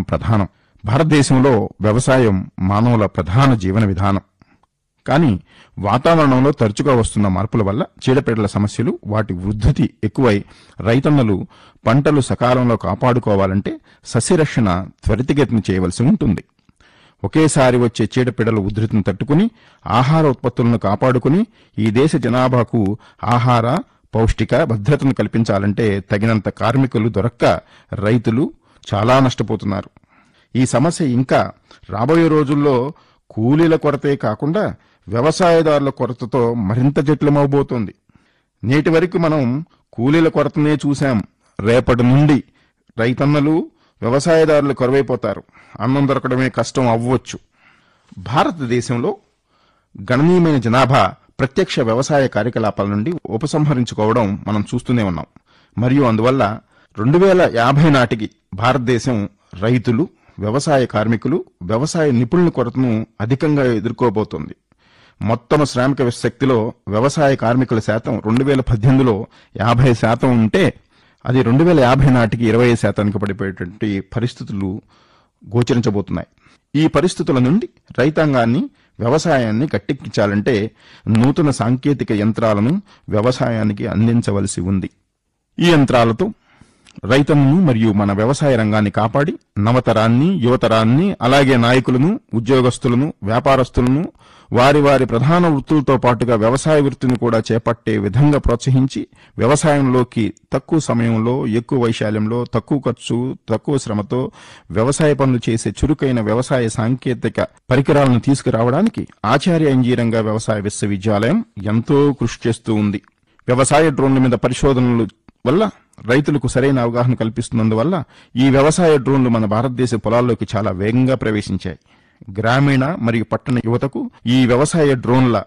ప్రధానం. భారతదేశంలో వ్యవసాయం మానవుల ప్రధాన జీవన విధానం. కానీ వాతావరణంలో తరచుగా వస్తున్న మార్పుల వల్ల చీడపీడల సమస్యలు, వాటి ఉద్ధృతి ఎక్కువై రైతన్నలు పంటలు సకాలంలో కాపాడుకోవాలంటే సస్యరక్షణ త్వరితగతిన చేయవలసి ఉంటుంది. ఒకేసారి వచ్చే చీడపీడల ఉద్ధృతిని తట్టుకుని ఆహార ఉత్పత్తులను కాపాడుకుని ఈ దేశ జనాభాకు ఆహార పౌష్టిక భద్రతను కల్పించాలంటే తగినంత కార్మికులు దొరక్క రైతులు చాలా నష్టపోతున్నారు. ఈ సమస్య ఇంకా రాబోయే రోజుల్లో కూలీల కొరతే కాకుండా వ్యవసాయదారుల కొరతతో మరింత జటిలమవబోతోంది. నేటి వరకు మనం కూలీల కొరతనే చూశాం. రేపటి నుండి రైతన్నలు వ్యవసాయదారులు కరువైపోతారు. అన్నం దొరకడమే కష్టం అవ్వచ్చు. భారతదేశంలో గణనీయమైన జనాభా ప్రత్యక్ష వ్యవసాయ కార్యకలాపాల నుండి ఉపసంహరించుకోవడం మనం చూస్తూనే ఉన్నాం. మరియు అందువల్ల 2050 నాటికి భారతదేశం రైతులు, వ్యవసాయ కార్మికులు, వ్యవసాయ నిపుణుల కొరతను అధికంగా ఎదుర్కోబోతోంది. మొత్తం శ్రామిక శక్తిలో వ్యవసాయ కార్మికుల శాతం 2018లో 50% ఉంటే అది 2050 నాటికి 25%కి పడిపోయేటువంటి పరిస్థితులు గోచరించబోతున్నాయి. ఈ పరిస్థితుల నుండి రైతాంగాన్ని, వ్యవసాయాన్ని గట్టెక్కించాలంటే నూతన సాంకేతిక యంత్రాలను వ్యవసాయానికి అందించవలసి ఉంది. ఈ యంత్రాలతో రైతన్నను మరియు మన వ్యవసాయ రంగాన్ని కాపాడి నవతరాన్ని, యువతరాన్ని, అలాగే నాయకులను, ఉద్యోగస్తులను, వ్యాపారస్తులను వారి వారి ప్రధాన వృత్తులతో పాటుగా వ్యవసాయ వృత్తిని కూడా చేపట్టే విధంగా ప్రోత్సహించి వ్యవసాయంలోకి తక్కువ సమయంలో, ఎక్కువ వైశాల్యంలో, తక్కువ ఖర్చు, తక్కువ శ్రమతో వ్యవసాయ పనులు చేసే చురుకైన వ్యవసాయ సాంకేతిక పరికరాలను తీసుకురావడానికి ఆచార్య ఇంజనీరింగ్ వ్యవసాయ విశ్వవిద్యాలయం ఎంతో కృషి చేస్తూ ఉంది. వ్యవసాయ డ్రోన్ల మీద పరిశోధనల వల్ల రైతులకు సరైన అవగాహన కల్పిస్తున్నందువల్ల ఈ వ్యవసాయ డ్రోన్లు మన భారతదేశ పొలాల్లోకి చాలా వేగంగా ప్రవేశించాయి. గ్రామీణ మరియు పట్టణ యువతకు ఈ వ్యవసాయ డ్రోన్ల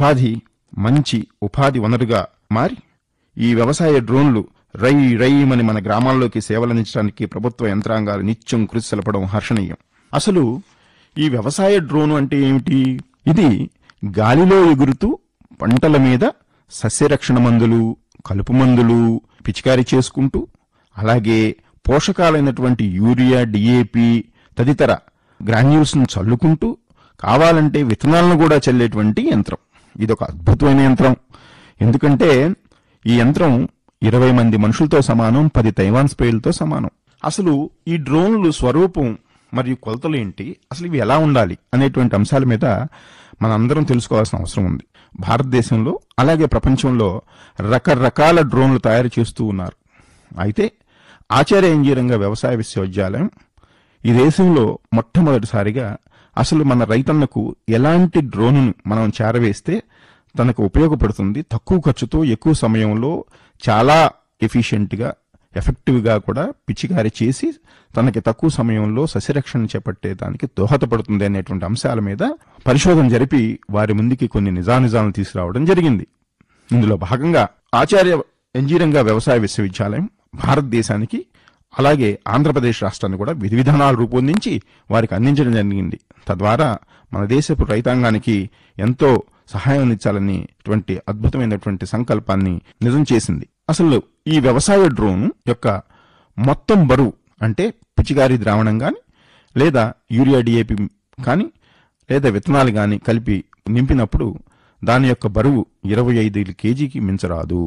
మంచి ఉపాధి వనరుగా మారి ఈ వ్యవసాయ డ్రోన్లు రైమని మన గ్రామాల్లోకి సేవలందించడానికి ప్రభుత్వ యంత్రాంగాలు నిత్యం కృషి సలపడం హర్షణీయం. అసలు ఈ వ్యవసాయ డ్రోన్ అంటే ఏమిటి? ఇది గాలిలో ఎగురుతూ పంటల మీద సస్యరక్షణ మందులు, కలుపు మందులు పిచికారీ చేసుకుంటూ, అలాగే పోషకాలైనటువంటి యూరియా, డిఏపి తదితర గ్రాన్యూల్స్ ను చల్లుకుంటూ, కావాలంటే విత్తనాలను కూడా చల్లేటువంటి యంత్రం. ఇదొక అద్భుతమైన యంత్రం. ఎందుకంటే ఈ యంత్రం 20 మంది మనుషులతో సమానం, 10 తైవాన్ స్ప్రేలతో సమానం. అసలు ఈ డ్రోన్లు స్వరూపం మరియు కొలతలు ఏంటి, అసలు ఇవి ఎలా ఉండాలి అనేటువంటి అంశాల మీద మనందరం తెలుసుకోవాల్సిన అవసరం ఉంది. భారతదేశంలో అలాగే ప్రపంచంలో రకరకాల డ్రోన్లు తయారు చేస్తూ ఉన్నారు. అయితే ఆచార్య ఇంజనీరింగ్ వ్యవసాయ విశ్వవిద్యాలయం ఈ దేశంలో మొట్టమొదటిసారిగా అసలు మన రైతన్నకు ఎలాంటి డ్రోన్ను మనం చేరవేస్తే తనకు ఉపయోగపడుతుంది, తక్కువ ఖర్చుతో ఎక్కువ సమయంలో చాలా ఎఫిషియెంట్గా, ఎఫెక్టివ్గా కూడా పిచికారీ చేసి తనకి తక్కువ సమయంలో సస్యరక్షణ చేపట్టేదానికి దోహదపడుతుంది అనేటువంటి అంశాల మీద పరిశోధన జరిపి వారి ముందుకి కొన్ని నిజానిజాలను తీసుకురావడం జరిగింది. ఇందులో భాగంగా ఆచార్య ఇంజనీరింగ్ వ్యవసాయ విశ్వవిద్యాలయం భారతదేశానికి అలాగే ఆంధ్రప్రదేశ్ రాష్ట్రాన్ని కూడా విధి విధానాలు రూపొందించి వారికి అందించడం జరిగింది. తద్వారా మన దేశపు రైతాంగానికి ఎంతో సహాయం అందించాలనేటువంటి అద్భుతమైనటువంటి సంకల్పాన్ని నిజం చేసింది. అసలు ఈ వ్యవసాయ డ్రోన్ యొక్క మొత్తం బరువు అంటే పిచికారీ ద్రావణం గాని, లేదా యూరియా, డిఏపి కానీ, లేదా విత్తనాలు గాని కలిపి నింపినప్పుడు దాని యొక్క బరువు 25 కేజీకి మించరాదు.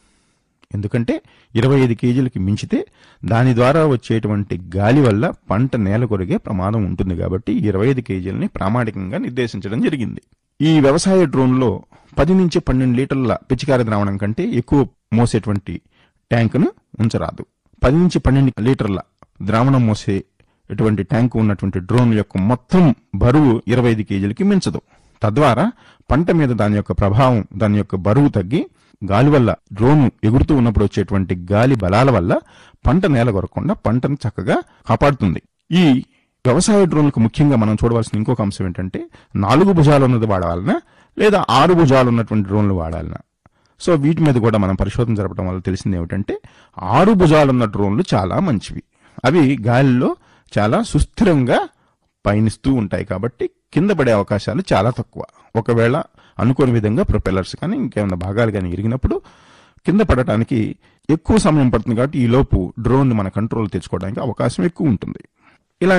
ఎందుకంటే 25 కేజీలకి మించితే దాని ద్వారా వచ్చేటువంటి గాలి వల్ల పంట నేల కొరిగే ప్రమాదం ఉంటుంది. కాబట్టి 25 కేజీలని ప్రామాణికంగా నిర్దేశించడం జరిగింది. ఈ వ్యవసాయ డ్రోన్లో 10 నుంచి 12 లీటర్ల పిచికారీ ద్రావణం కంటే ఎక్కువ మోసేటువంటి ట్యాంకును ఉంచరాదు. 10 నుంచి 12 లీటర్ల ద్రావణం మోసేటువంటి ట్యాంకు ఉన్నటువంటి డ్రోన్ యొక్క మొత్తం బరువు 25 కేజీలకి మించదు. తద్వారా పంట మీద దాని యొక్క ప్రభావం, దాని యొక్క బరువు తగ్గి గాలి వల్ల డ్రోన్ ఎగురుతూ ఉన్నప్పుడు వచ్చేటువంటి గాలి బలాల వల్ల పంట నేల కొరకుండా పంటను చక్కగా కాపాడుతుంది. ఈ వ్యవసాయ డ్రోన్లకు ముఖ్యంగా మనం చూడవలసిన ఇంకొక అంశం ఏంటంటే 4 భుజాలు ఉన్నది వాడాలనా లేదా 6 భుజాలు ఉన్నటువంటి డ్రోన్లు వాడాలనా. సో వీటి మీద కూడా మనం పరిశోధన జరపడం వల్ల తెలిసింది ఏమిటంటే 6 భుజాలున్న డ్రోన్లు చాలా మంచివి. అవి గాలిలో చాలా సుస్థిరంగా పయనిస్తూ ఉంటాయి కాబట్టి కింద పడే అవకాశాలు చాలా తక్కువ. ఒకవేళ అనుకోని విధంగా ప్రొపెల్లర్స్ కానీ ఇంకేమైనా భాగాలు కానీ ఇరిగినప్పుడు కింద పడటానికి ఎక్కువ సమయం పడుతుంది. కాబట్టి ఈ లోపు డ్రోన్ మన కంట్రోల్ తెచ్చుకోవడానికి అవకాశం ఎక్కువ ఉంటుంది.